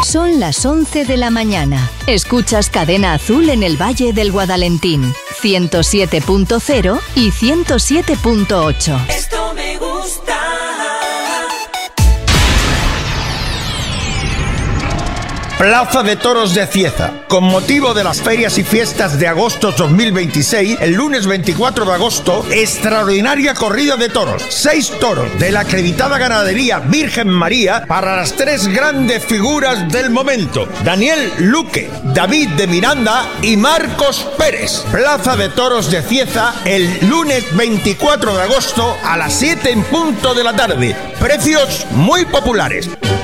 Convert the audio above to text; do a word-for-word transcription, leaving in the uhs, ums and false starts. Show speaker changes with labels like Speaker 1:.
Speaker 1: Son las once de la mañana. Escuchas Cadena Azul en el Valle del Guadalentín, ciento siete punto cero y ciento siete punto ocho.
Speaker 2: Esto me gusta.
Speaker 3: Plaza de Toros de Cieza. Con motivo de las ferias y fiestas de agosto dos mil veintiséis, el lunes veinticuatro de agosto, extraordinaria corrida de toros. Seis toros de la acreditada ganadería Virgen María para las tres grandes figuras del momento: Daniel Luque, David de Miranda y Marcos Pérez. Plaza de Toros de Cieza, el lunes veinticuatro de agosto a las siete en punto de la tarde. Precios muy populares.